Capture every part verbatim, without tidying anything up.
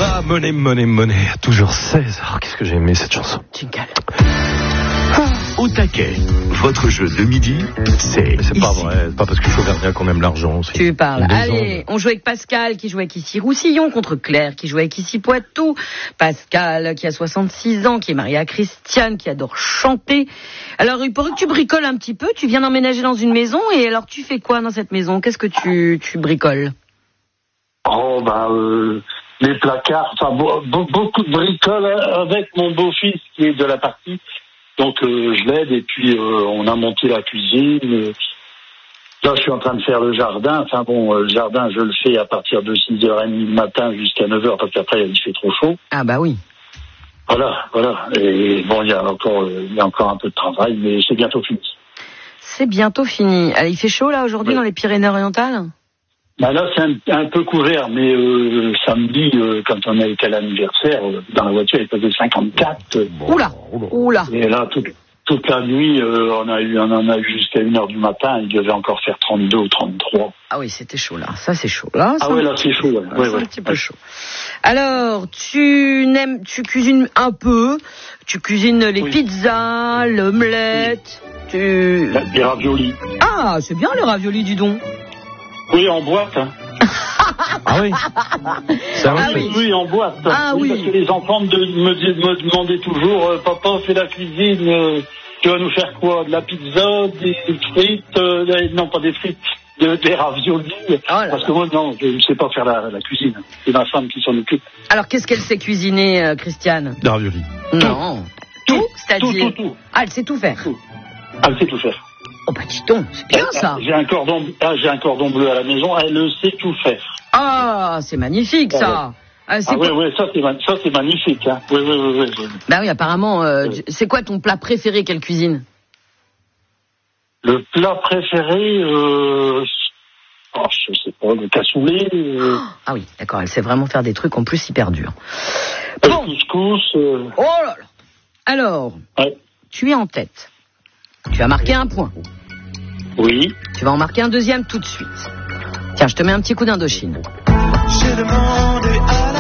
Ah, monnaie, monnaie, monnaie. Toujours seize. Oh, qu'est-ce que j'ai aimé cette chanson. Jingle. Au taquet, votre jeu de midi, c'est... Mais c'est pas vrai, c'est pas parce que je suis auvergnat qu'on aime l'argent aussi. Tu parles. Des Allez, ondes. on joue avec Pascal qui joue avec ici Roussillon contre Claire qui joue avec ici Poitou. Pascal qui a soixante-six ans, qui est marié à Christiane, qui adore chanter. Alors il paraît que tu bricoles un petit peu, tu viens d'emménager dans une maison et alors tu fais quoi dans cette maison? Qu'est-ce que tu, tu bricoles? Oh, bah, euh, les placards, enfin, bo- bo- beaucoup de bricoles avec mon beau-fils qui est de la partie. Donc, euh, je l'aide et puis euh, on a monté la cuisine. Euh, Là, je suis en train de faire le jardin. Enfin bon, euh, le jardin, je le fais à partir de six heures trente le matin jusqu'à neuf heures parce qu'après, il fait trop chaud. Ah bah oui. Voilà, voilà. Et bon, il y a encore, euh, il y a encore un peu de travail, mais c'est bientôt fini. C'est bientôt fini. Allez, il fait chaud là aujourd'hui Ouais. dans les Pyrénées-Orientales? Bah là, c'est un, un peu couvert, mais euh, samedi, euh, quand on a été à l'anniversaire, euh, dans la voiture, il faisait cinquante-quatre. Euh, Oula, oula. et là, toute, toute la nuit, euh, on, a eu, on en a eu jusqu'à une heure du matin. Il devait encore faire trente-deux ou trente-trois. Ah oui, c'était chaud là. Ça c'est chaud là. Ah ça, ouais, là, c'est chaud. Ouais, c'est ouais, un ouais. petit peu chaud. Alors, tu n'aimes, tu cuisines un peu. Tu cuisines les Oui. pizzas, l'omelette. Tu. La- Les raviolis. Ah, c'est bien les raviolis, dis donc. Oui, en boîte. Hein. Ah oui. C'est un Ah truc. oui. Oui, en boîte. Ah oui. Parce que les enfants de, me, dis- me demandaient toujours, euh, papa, fais la cuisine, euh, tu vas nous faire quoi? De la pizza, des frites, euh, des- non pas des frites, de, des raviolis. Oh là Parce là. que moi, non, je ne sais pas faire la, la cuisine. C'est ma femme qui s'en occupe. Alors, qu'est-ce qu'elle sait cuisiner, euh, Christiane? Des raviolis. Non. Tout, Tout, c'est-à-dire. tout, tout, tout. Ah, elle sait tout faire. Tout. Ah, elle sait tout faire. Oh bah dis donc, c'est bien ça. J'ai un cordon, ah, j'ai un cordon bleu à la maison, elle le sait tout faire. Ah, c'est magnifique ça. Ah, c'est Ah oui, quoi... oui, ça c'est, ma- ça c'est magnifique. Hein. Oui, oui, oui, oui, oui. Bah oui, apparemment, euh, Oui. c'est quoi ton plat préféré qu'elle cuisine? Le plat préféré, euh, oh, je sais pas, le cassoulet, euh, Ah oui, d'accord, elle sait vraiment faire des trucs en plus hyper durs. le Bon, couscous. Euh, oh là là. Alors, ouais. tu es en tête. Tu as marqué un point. Oui. Tu vas en marquer un deuxième tout de suite. Tiens, je te mets un petit coup d'Indochine. J'ai demandé à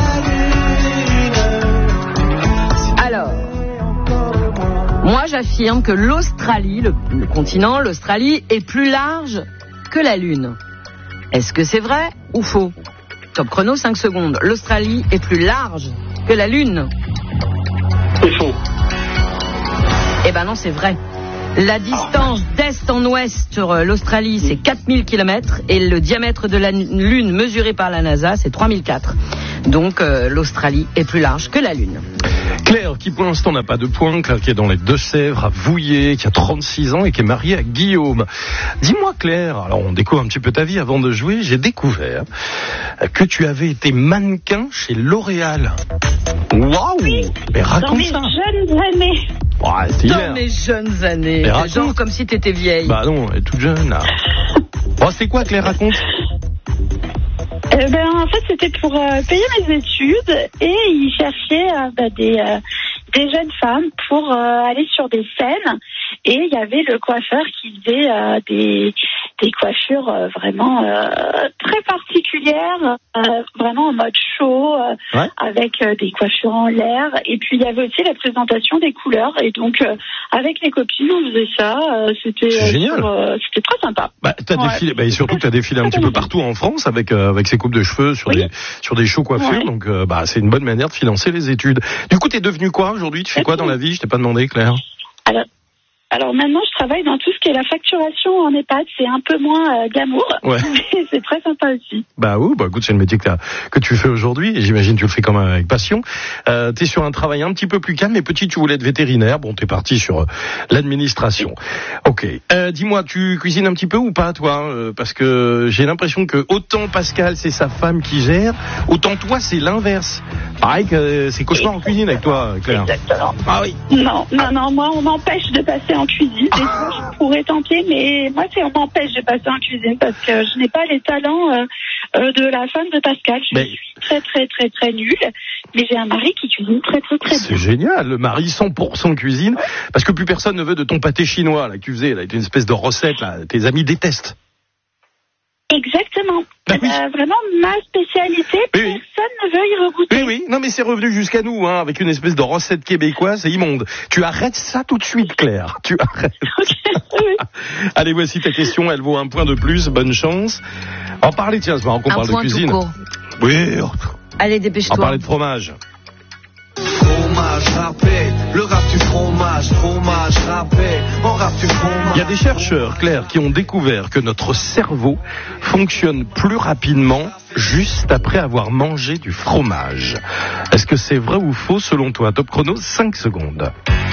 la lune. Alors, moi j'affirme que l'Australie, le, le continent, l'Australie, est plus large que la Lune. Est-ce que c'est vrai ou faux? Top chrono, cinq secondes. L'Australie est plus large que la Lune. C'est faux. Eh ben non, c'est vrai. La distance d'est en ouest sur euh, l'Australie, c'est quatre mille kilomètres et le diamètre de la Lune mesuré par la NASA, c'est trois mille quatre. Donc euh, l'Australie est plus large que la Lune. Claire, qui pour l'instant n'a pas de points, Claire qui est dans les Deux-Sèvres, à Vouillé, qui a trente-six ans et qui est mariée à Guillaume. Dis-moi Claire, alors on découvre un petit peu ta vie avant de jouer, j'ai découvert que tu avais été mannequin chez L'Oréal. Waouh! Mais Dans raconte mes ça! jeunes années. Ouais, c'est Dans hier. mes jeunes années, Mais raconte. genre comme si t'étais vieille. Bah non, elle est toute jeune là. Oh, c'est quoi Claire, raconte? Euh, ben, en fait, c'était pour euh, payer mes études et ils cherchaient euh, ben, des, euh, des jeunes femmes pour euh, aller sur des scènes. Et il y avait le coiffeur qui faisait euh, des, des coiffures euh, vraiment euh, très particulières, euh, vraiment en mode show, euh, Ouais. avec euh, des coiffures en l'air. Et puis il y avait aussi la présentation des couleurs. Et donc euh, avec les copines, on faisait ça. Euh, c'était C'est euh, génial. sur, euh, c'était très sympa. Bah, t'as Ouais. défilé, bah, et surtout que t'as défilé un petit peu partout en France avec euh, avec ces coupes de cheveux sur Oui. des sur des shows coiffures, Ouais. donc euh, bah c'est une bonne manière de financer les études. Du coup, t'es devenu quoi aujourd'hui? Tu fais quoi dans la vie? Je t'ai pas demandé, Claire. Alors, alors maintenant, je travaille dans tout ce qui est la facturation en EHPAD. C'est un peu moins euh, glamour, Ouais. mais c'est très sympa aussi. Bah oui, bah écoute, c'est le métier que, t'as- que tu fais aujourd'hui, et j'imagine que tu le fais quand même avec passion. Euh, t'es sur un travail un petit peu plus calme, mais petit, tu voulais être vétérinaire, bon, t'es parti sur euh, l'administration. Ok. Euh, dis-moi, tu cuisines un petit peu ou pas, toi? Euh, Parce que j'ai l'impression que autant Pascal, c'est sa femme qui gère, autant toi, c'est l'inverse. Pareil que euh, c'est cauchemar en cuisine avec toi, Claire. Exactement. Ah oui. Non, non, non, moi, on m'empêche de passer en cuisine. Des fois, je pourrais tenter, mais moi, c'est on m'empêche de passer en cuisine parce que je n'ai pas les talents euh, euh, de la femme de Pascal. Je Mais- suis très, très, très, très nulle, mais j'ai un mari qui cuisine très, très, très C'est bien. génial, le mari cent pour cent cuisine, parce que plus personne ne veut de ton pâté chinois là que tu faisais, là, une espèce de recette là, tes amis détestent. Exactement. Bah oui. Euh, vraiment ma spécialité. Oui, oui. Personne ne veut y regoûter. Oui, oui, non mais c'est revenu jusqu'à nous, hein, avec une espèce de recette québécoise, c'est immonde. Tu arrêtes ça tout de suite, Claire. Tu arrêtes. Okay, oui. Allez, voici ta question, elle vaut un point de plus, bonne chance. En parler, tiens, c'est marrant qu'on Un parle de point tout cuisine. court. Oui, Allez, on dépêche-toi. parlait de fromage. Fromage râpé, le rap du fromage, fromage râpé, on rap du fromage. Il y a des chercheurs, Claire, qui ont découvert que notre cerveau fonctionne plus rapidement juste après avoir mangé du fromage. Est-ce que c'est vrai ou faux selon toi? Top chrono, cinq secondes.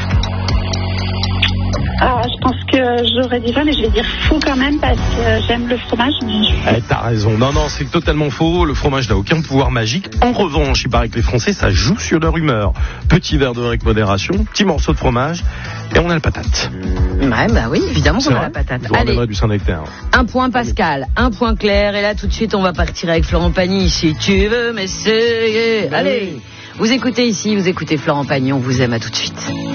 Ah, je pense que j'aurais dit ça, mais je vais dire faux quand même parce que j'aime le fromage. Mais je... Eh, t'as raison. Non, non, c'est totalement faux. Le fromage n'a aucun pouvoir magique. En revanche, il paraît que les Français, ça joue sur leur humeur. Petit verre de vin avec modération, petit morceau de fromage, et on a la patate. Ouais, bah oui, évidemment C'est qu'on a vrai. la patate. Je vous Allez, ramènerai du Saint-Nectaire. un point Pascal, un point Claire, et là tout de suite on va partir avec Florent Pagny, si tu veux, mais c'est... Allez, vous écoutez ici, vous écoutez Florent Pagny, on vous aime, à tout de suite.